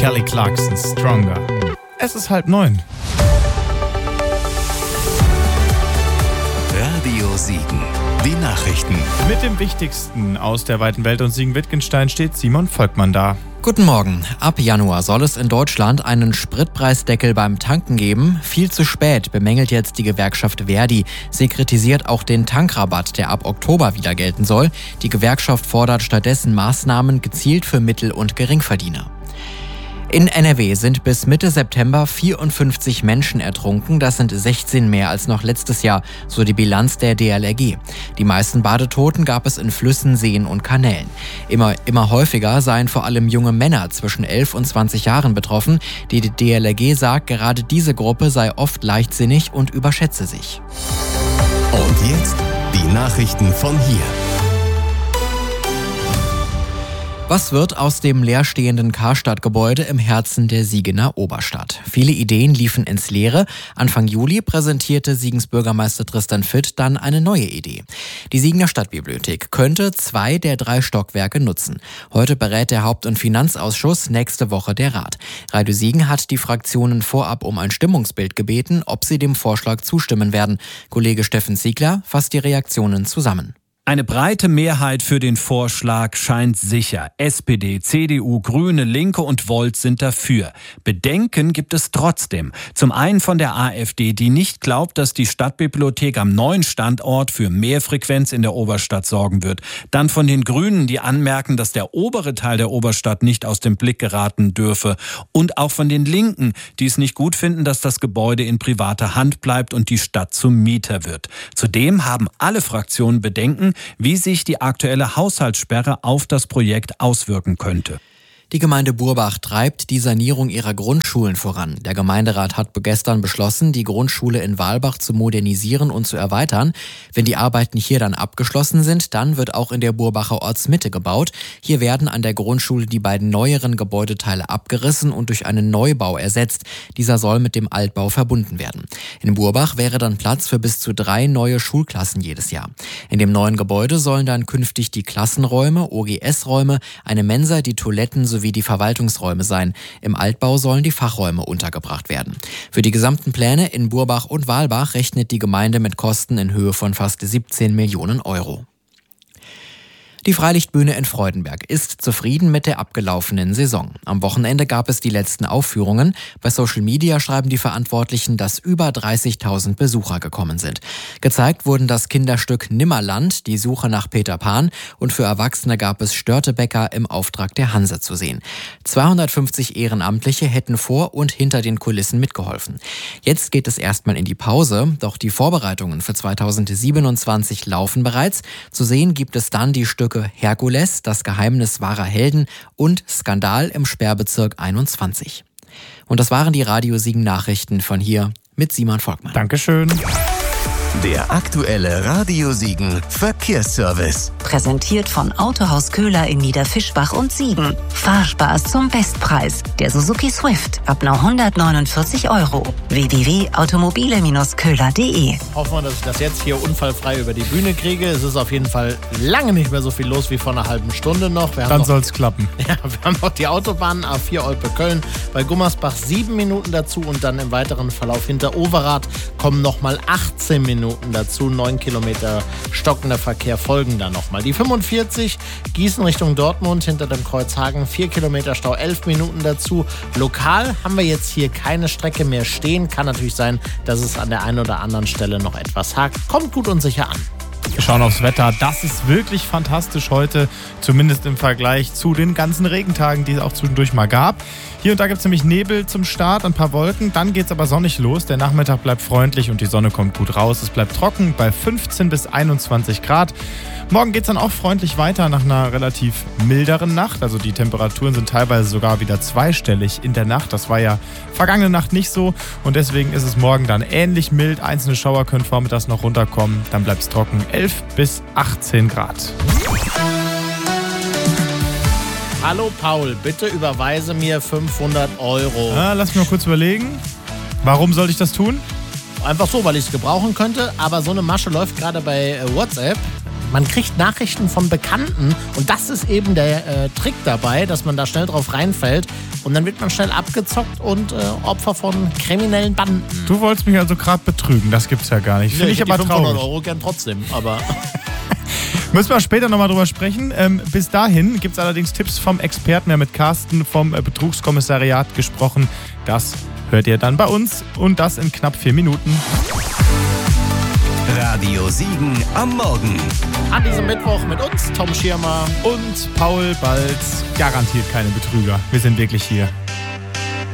Kelly Clarkson, Stronger. Es ist 8:30. Radio Siegen. Die Nachrichten. Mit dem Wichtigsten aus der weiten Welt und Siegen-Wittgenstein steht Simon Volkmann da. Guten Morgen. Ab Januar soll es in Deutschland einen Spritpreisdeckel beim Tanken geben. Viel zu spät, bemängelt jetzt die Gewerkschaft Verdi. Sie kritisiert auch den Tankrabatt, der ab Oktober wieder gelten soll. Die Gewerkschaft fordert stattdessen Maßnahmen gezielt für Mittel- und Geringverdiener. In NRW sind bis Mitte September 54 Menschen ertrunken. Das sind 16 mehr als noch letztes Jahr, so die Bilanz der DLRG. Die meisten Badetoten gab es in Flüssen, Seen und Kanälen. Immer häufiger seien vor allem junge Männer zwischen 11 und 20 Jahren betroffen. Die DLRG sagt, gerade diese Gruppe sei oft leichtsinnig und überschätze sich. Und jetzt die Nachrichten von hier. Was wird aus dem leerstehenden Karstadt-Gebäude im Herzen der Siegener Oberstadt? Viele Ideen liefen ins Leere. Anfang Juli präsentierte Siegens Bürgermeister Tristan Vitt dann eine neue Idee. Die Siegener Stadtbibliothek könnte 2 der 3 Stockwerke nutzen. Heute berät der Haupt- und Finanzausschuss, nächste Woche der Rat. Radio Siegen hat die Fraktionen vorab um ein Stimmungsbild gebeten, ob sie dem Vorschlag zustimmen werden. Kollege Steffen Ziegler fasst die Reaktionen zusammen. Eine breite Mehrheit für den Vorschlag scheint sicher. SPD, CDU, Grüne, Linke und Volt sind dafür. Bedenken gibt es trotzdem. Zum einen von der AfD, die nicht glaubt, dass die Stadtbibliothek am neuen Standort für mehr Frequenz in der Oberstadt sorgen wird. Dann von den Grünen, die anmerken, dass der obere Teil der Oberstadt nicht aus dem Blick geraten dürfe. Und auch von den Linken, die es nicht gut finden, dass das Gebäude in privater Hand bleibt und die Stadt zum Mieter wird. Zudem haben alle Fraktionen Bedenken, wie sich die aktuelle Haushaltssperre auf das Projekt auswirken könnte. Die Gemeinde Burbach treibt die Sanierung ihrer Grundschulen voran. Der Gemeinderat hat gestern beschlossen, die Grundschule in Walbach zu modernisieren und zu erweitern. Wenn die Arbeiten hier dann abgeschlossen sind, dann wird auch in der Burbacher Ortsmitte gebaut. Hier werden an der Grundschule die beiden neueren Gebäudeteile abgerissen und durch einen Neubau ersetzt. Dieser soll mit dem Altbau verbunden werden. In Burbach wäre dann Platz für bis zu 3 neue Schulklassen jedes Jahr. In dem neuen Gebäude sollen dann künftig die Klassenräume, OGS-Räume, eine Mensa, die Toiletten sowie die Verwaltungsräume sein. Im Altbau sollen die Fachräume untergebracht werden. Für die gesamten Pläne in Burbach und Walbach rechnet die Gemeinde mit Kosten in Höhe von fast 17 Millionen Euro. Die Freilichtbühne in Freudenberg ist zufrieden mit der abgelaufenen Saison. Am Wochenende gab es die letzten Aufführungen. Bei Social Media schreiben die Verantwortlichen, dass über 30.000 Besucher gekommen sind. Gezeigt wurden das Kinderstück Nimmerland, die Suche nach Peter Pan, und für Erwachsene gab es Störtebeker im Auftrag der Hanse zu sehen. 250 Ehrenamtliche hätten vor und hinter den Kulissen mitgeholfen. Jetzt geht es erstmal in die Pause, doch die Vorbereitungen für 2027 laufen bereits. Zu sehen gibt es dann die Stücke Herkules, das Geheimnis wahrer Helden und Skandal im Sperrbezirk 21. Und das waren die Radio Siegen Nachrichten von hier mit Simon Volkmann. Dankeschön. Der aktuelle Radio Siegen Verkehrsservice. Präsentiert von Autohaus Köhler in Niederfischbach und Siegen. Fahrspaß zum Bestpreis. Der Suzuki Swift ab nur 149 €. www.automobile-köhler.de. Hoffen wir, dass ich das jetzt hier unfallfrei über die Bühne kriege. Es ist auf jeden Fall lange nicht mehr so viel los wie vor einer halben Stunde noch. Dann soll es klappen. Ja, wir haben noch die Autobahn A4 Olpe-Köln, bei Gummersbach 7 Minuten dazu und dann im weiteren Verlauf hinter Overath kommen nochmal 18 Minuten dazu. 9 Kilometer stockender Verkehr folgen dann nochmal. Die 45 Gießen Richtung Dortmund hinter dem Kreuzhagen, 4 Kilometer Stau, 11 Minuten dazu. Lokal haben wir jetzt hier keine Strecke mehr stehen. Kann natürlich sein, dass es an der einen oder anderen Stelle noch etwas hakt. Kommt gut und sicher an. Wir schauen aufs Wetter. Das ist wirklich fantastisch heute, zumindest im Vergleich zu den ganzen Regentagen, die es auch zwischendurch mal gab. Hier und da gibt es nämlich Nebel zum Start, ein paar Wolken. Dann geht es aber sonnig los. Der Nachmittag bleibt freundlich und die Sonne kommt gut raus. Es bleibt trocken bei 15 bis 21 Grad. Morgen geht es dann auch freundlich weiter nach einer relativ milderen Nacht. Also die Temperaturen sind teilweise sogar wieder zweistellig in der Nacht. Das war ja vergangene Nacht nicht so. Und deswegen ist es morgen dann ähnlich mild. Einzelne Schauer können vormittags noch runterkommen. Dann bleibt es trocken. 11 bis 18 Grad. Hallo Paul, bitte überweise mir 500 €. Lass mich mal kurz überlegen. Warum sollte ich das tun? Einfach so, weil ich es gebrauchen könnte. Aber so eine Masche läuft gerade bei WhatsApp. man kriegt Nachrichten von Bekannten und das ist eben der Trick dabei, dass man da schnell drauf reinfällt und dann wird man schnell abgezockt und Opfer von kriminellen Banden. Du wolltest mich also gerade betrügen, das gibt's ja gar nicht. Finde ich aber die 500 traurig. Euro gern trotzdem, aber... Müssen wir später nochmal drüber sprechen. Bis dahin gibt es allerdings Tipps vom Experten. Wir haben mit Carsten vom Betrugskommissariat gesprochen. Das hört ihr dann bei uns und das in knapp 4 Minuten. Radio Siegen am Morgen. An diesem Mittwoch mit uns, Tom Schirmer Und Paul Balz, garantiert keine Betrüger. Wir sind wirklich hier.